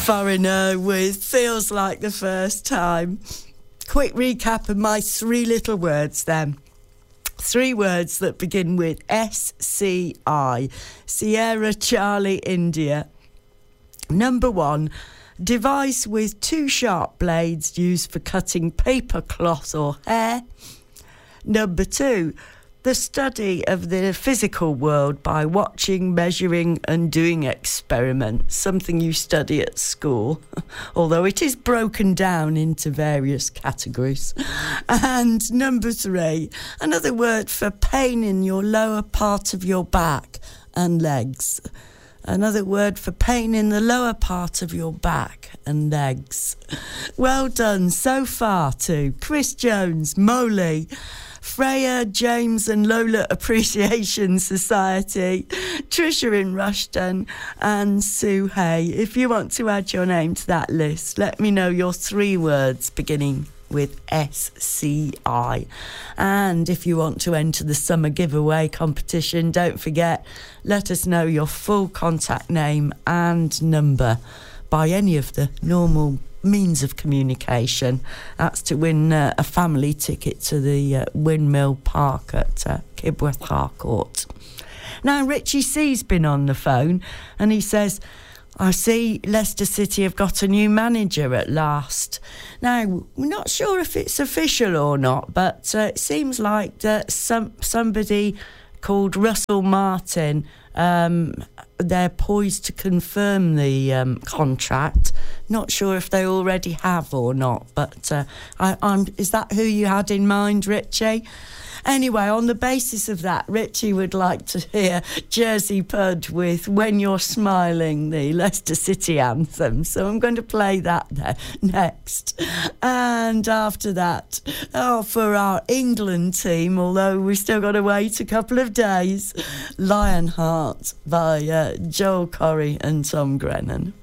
Foreigner with Feels Like the First Time. Quick recap of my three little words then. Three words that begin with SCI. Sierra Charlie India. Number one, device with two sharp blades used for cutting paper, cloth or hair. Number two, the study of the physical world by watching, measuring and doing experiments, something you study at school, although it is broken down into various categories. And number three, another word for pain in your lower part of your back and legs. Another word for pain in the lower part of your back and legs. Well done so far to Chris Jones, Molly, Freya, James and Lola Appreciation Society, Trisha in Rushden and Sue Hay. If you want to add your name to that list, let me know your three words beginning with SCI. And if you want to enter the summer giveaway competition, don't forget, let us know your full contact name and number by any of the normal means of communication. That's to win a family ticket to the Windmill Park at Kibworth Harcourt. Now, Richie C's been on the phone and he says, I see Leicester City have got a new manager at last. Now, we're not sure if it's official or not, but it seems like that somebody called Russell Martin, they're poised to confirm the contract. Not sure if they already have or not, but is that who you had in mind, Richie? Anyway, on the basis of that, Richie would like to hear Jersey Pud with When You're Smiling, the Leicester City anthem. So I'm going to play that there next. And after that, for our England team, although we've still got to wait a couple of days, Lionheart by Joel Corry and Tom Grennan.